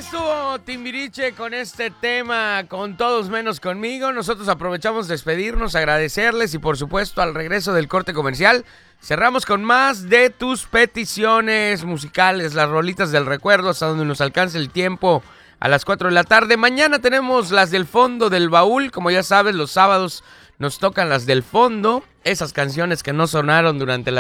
estuvo Timbiriche con este tema, con todos menos conmigo. Nosotros aprovechamos de despedirnos, agradecerles y por supuesto al regreso del corte comercial cerramos con más de tus peticiones musicales, las rolitas del recuerdo hasta donde nos alcance el tiempo a las 4 de la tarde. Mañana tenemos las del fondo del baúl, como ya sabes los sábados nos tocan las del fondo, esas canciones que no sonaron durante la